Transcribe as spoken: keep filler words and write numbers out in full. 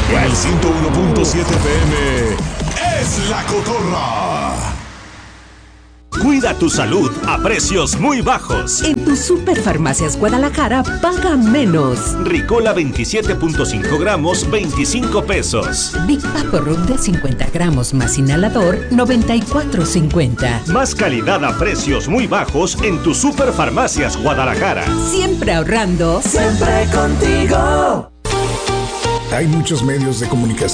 El ciento uno punto siete F M es La Cotorra. Cuida tu salud a precios muy bajos. En tu Superfarmacias Guadalajara paga menos. Ricola veintisiete punto cinco gramos, veinticinco pesos. Big Papo Rub de cincuenta gramos más inhalador, noventa y cuatro cincuenta. Más calidad a precios muy bajos en tu Superfarmacias Guadalajara. Siempre ahorrando. Siempre contigo. Hay muchos medios de comunicación